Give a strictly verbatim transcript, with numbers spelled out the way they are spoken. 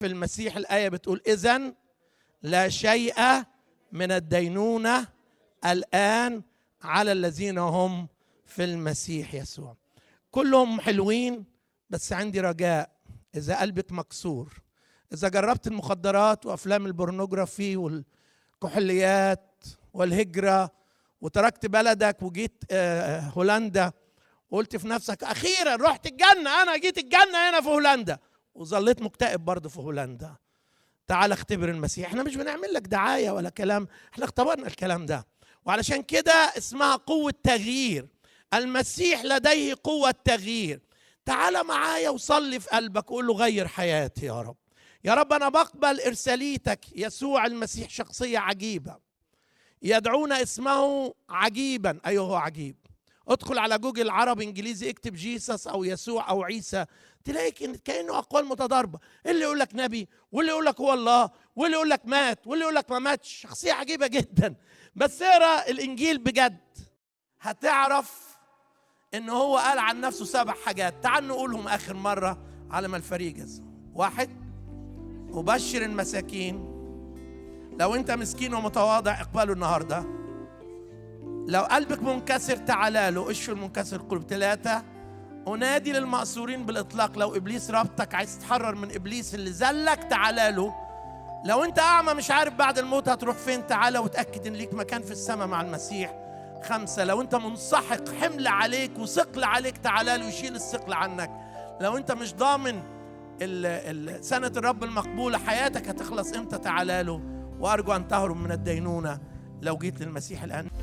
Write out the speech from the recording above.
في المسيح الآية بتقول إذن لا شيء من الدينونة الآن على الذين هم في المسيح يسوع. كلهم حلوين، بس عندي رجاء. إذا قلبك مكسور، إذا جربت المخدرات وأفلام البورنوغرافي والكحوليات والهجرة وتركت بلدك وجيت هولندا وقلت في نفسك أخيرا رحت الجنة، أنا جيت الجنة هنا في هولندا، وظليت مكتئب برضه في هولندا، تعال اختبر المسيح. احنا مش بنعمل لك دعاية ولا كلام، احنا اختبرنا الكلام ده، وعلشان كده اسمها قوة تغيير. المسيح لديه قوة تغيير. تعال معايا وصلي في قلبك، قول له غير حياتي يا رب. يا رب أنا بقبل إرساليتك يسوع المسيح، شخصية عجيبة يدعون اسمه عجيبا. أيوه هو عجيب. ادخل على جوجل عربي انجليزي، اكتب جيسس او يسوع او عيسى، تلاقي كأنه اقوال متضاربه. اللي يقول لك نبي، واللي يقول لك هو الله، واللي يقول لك مات، واللي يقول لك ما ماتش. شخصيه عجيبه جدا. بس اقرا الانجيل بجد هتعرف ان هو قال عن نفسه سبع حاجات. تعال نقولهم اخر مره على ما الفريق جاهز. واحد، أبشر المساكين. لو انت مسكين ومتواضع اقبله النهارده. لو قلبك منكسر تعالى له، اشفي المنكسر القلوب. ثلاثة، أنادي للمأسورين بالإطلاق. لو إبليس ربطك عايز تتحرر من إبليس اللي زلك تعالى له. لو أنت أعمى مش عارف بعد الموت هتروح فين تعالى وتأكد إن ليك مكان في السماء مع المسيح. خمسة، لو أنت منسحق حمل عليك وثقل عليك تعالى له يشيل الثقل عنك. لو أنت مش ضامن سنة الرب المقبولة حياتك هتخلص إمتى تعالى له. وأرجو أن تهرب من الدينونة لو جيت للمسيح الآن.